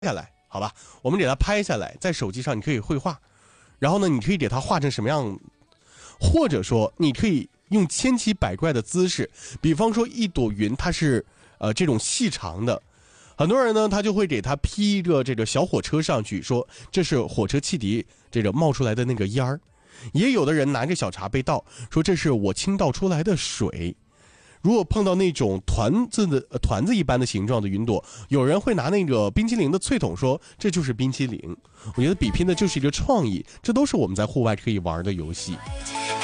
下来，好吧，我们给它拍下来，在手机上你可以绘画，然后呢，你可以给它画成什么样，或者说你可以用千奇百怪的姿势，比方说一朵云，它是这种细长的，很多人呢他就会给它披一个这个小火车上去，说这是火车汽笛这个冒出来的那个烟儿，也有的人拿着小茶杯倒，说这是我倾倒出来的水。如果碰到那种团子一般的形状的云朵，有人会拿那个冰淇淋的脆筒说这就是冰淇淋。我觉得比拼的就是一个创意，这都是我们在户外可以玩的游戏。